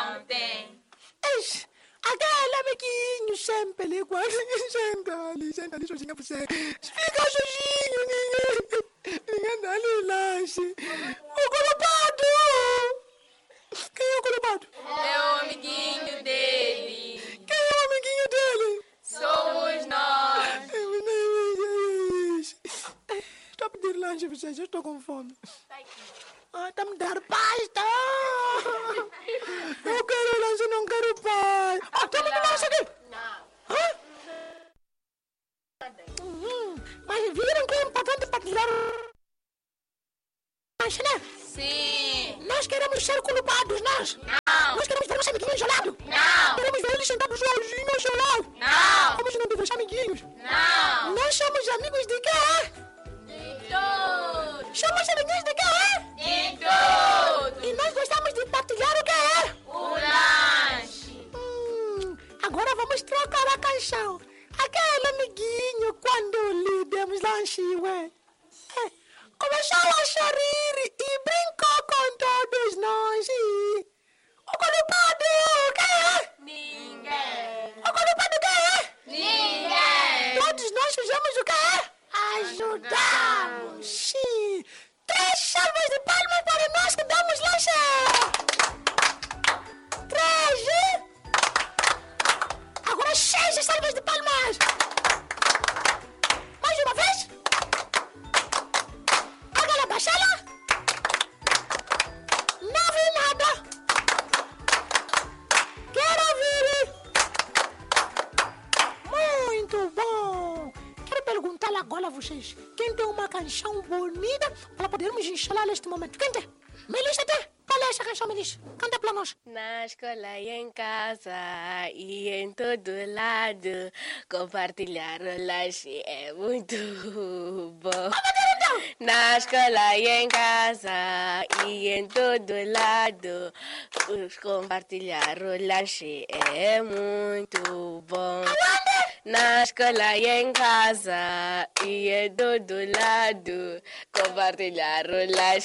tem. Eish, aquele amiguinho sempre ligado. Senta ali, Jorginho, você. Fica, Jorginho, ninguém dá ali lanche. O Colopado! Quem é o Colopado? É o amiguinho dele. Quem é o amiguinho dele? Somos nós. Estou a pedir lanche, vocês, eu estou com fome. Tá me dar pasta! Eu quero lanche, não quero pasta. Tá me dando lanche aqui! Não. Mas viram que é importante partilhar lanche, né? Sim. Nós queremos ser culpados, nós! Não. Nós queremos ver nossos amiguinhos gelados! Não. Queremos ver eles sentados sozinhos ao seu lado! Não. Vamos não deixar amiguinhos! Não. Nós somos amigos de quem? De todos. Somos amiguinhos de quem? De todos. E nós gostamos de partilhar o que? O lanche. Agora vamos trocar a canção. Aquele amiguinho, quando lhe demos lanche, ué. Começou a sorrir e brincou com todos nós. O Colopado, quem é? Ninguém. O Colopado, quem é? Ninguém. Todos nós fizemos o quê? Ajudamos. Sim. 3 salvas de palmas para nós que damos lanche. 3. Agora 6 salvas de palmas. Mais uma vez. Aquela baixada. 9 nada. Quero ouvir. Muito bom. Quero perguntar agora a vocês. Quem tem uma canção bonita para podermos instalar neste momento? Quem tem? Melissa tem? Qual é essa canção, Melissa? Canta para nós. Na escola e em casa e em todo lado, compartilhar o lanche é muito bom. Na escola e em casa e em todo lado, compartilhar o lanche é muito bom. Na escola e em casa e em todo lado, compartilhar o lanche